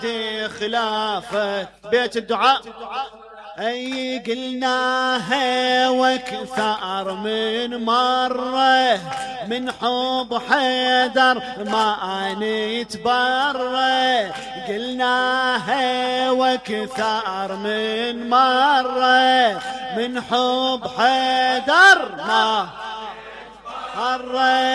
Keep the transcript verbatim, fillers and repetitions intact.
خلافة بيت الدعاء. اي قلناها واكثر من مرة، من حب حيدر ما نتبرى. قلناها واكثر من مرة، من حب حيدر ما نتبرى.